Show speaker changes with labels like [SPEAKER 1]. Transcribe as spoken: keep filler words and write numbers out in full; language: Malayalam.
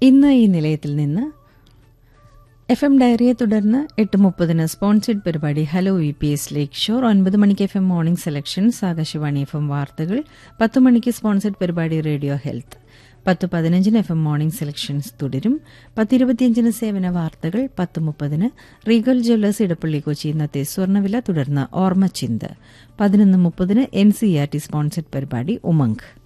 [SPEAKER 1] ഇന്ന് ഈ നിലയത്തിൽ നിന്ന് എഫ് എം ഡയറിയെ തുടർന്ന് എട്ട് മുപ്പതിന് സ്പോൺസേഡ് പരിപാടി ഹലോ ഇ പി എസ് ലേക്ക് ഷോർ. ഒൻപത് മണിക്ക് F M morning selections Akashvani F M വാർത്തകൾ. പത്ത് മണിക്ക് സ്പോൺസേഡ് പരിപാടി റേഡിയോ ഹെൽത്ത്. പത്ത് പതിനഞ്ചിന് എഫ് എം മോർണിംഗ് സെലക്ഷൻസ് തുടരും. പത്തിരുപത്തിയഞ്ചിന് സേവന വാർത്തകൾ. പത്ത് മുപ്പതിന് റീഗൽ ജ്വല്ലേഴ്സ് ഇടപ്പള്ളി കൊച്ചി ഇന്നത്തെ സ്വർണ്ണവില തുടർന്ന് ഓർമ്മച്ചിന്ത്. പതിനൊന്ന് മുപ്പതിന് N C R T sponsored പരിപാടി ഉമംഗ്.